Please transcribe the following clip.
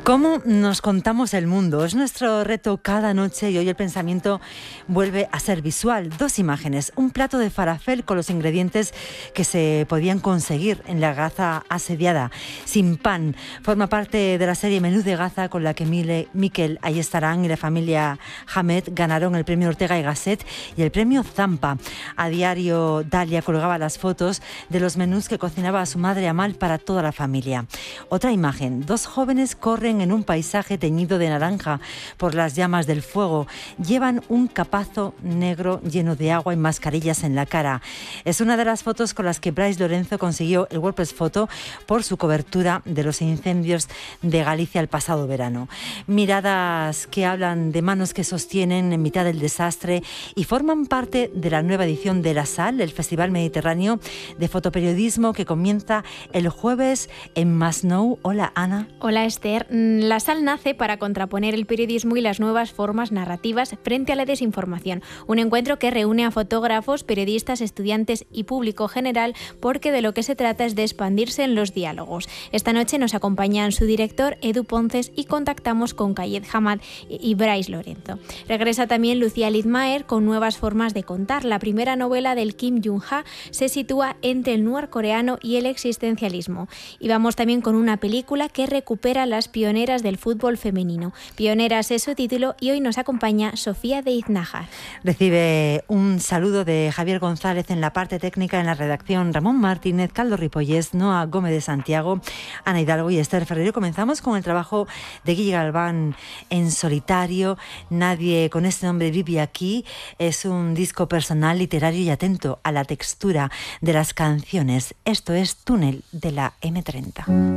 ¿Cómo nos contamos el mundo? Es nuestro reto cada noche y hoy el pensamiento vuelve a ser visual. 2 imágenes, un plato de falafel con los ingredientes que se podían conseguir en la Gaza asediada, sin pan. Forma parte de la serie Menú de Gaza con la que Mikel Ayestarán y la familia Hamed ganaron el premio Ortega y Gasset y el premio Zampa. A diario Dalia colgaba las fotos de los menús que cocinaba su madre Amal para toda la familia. Otra imagen, 2 jóvenes corren en un paisaje teñido de naranja por las llamas del fuego. Llevan un capazo negro lleno de agua y mascarillas en la cara. Es una de las fotos con las que Bryce Lorenzo consiguió el WordPress Photo por su cobertura de los incendios de Galicia el pasado verano. Miradas que hablan de manos que sostienen en mitad del desastre y forman parte de la nueva edición de La Sal, el Festival Mediterráneo de Fotoperiodismo que comienza el jueves en Masnou. Hola, Ana. Hola, Esther. La Sal nace para contraponer el periodismo y las nuevas formas narrativas frente a la desinformación. Un encuentro que reúne a fotógrafos, periodistas, estudiantes y público general, porque de lo que se trata es de expandirse en los diálogos. Esta noche nos acompañan su director, Edu Ponces, y contactamos con Kayed Hamad y Bryce Lorenzo. Regresa también Lucía Lidmaer con nuevas formas de contar. La primera novela del Kim Jung-ha se sitúa entre el noir coreano y el existencialismo. Y vamos también con una película que recupera las pioneras del fútbol femenino. Pioneras es su título y hoy nos acompaña Sofía de Iznájar. Recibe un saludo de Javier González en la parte técnica, en la redacción Ramón Martínez, Caldo Ripollés, Noa Gómez de Santiago, Ana Hidalgo y Esther Ferrero. Comenzamos con el trabajo de Guille Galván en solitario. Nadie con este nombre vive aquí. Es un disco personal, literario y atento a la textura de las canciones. Esto es Túnel de la M30.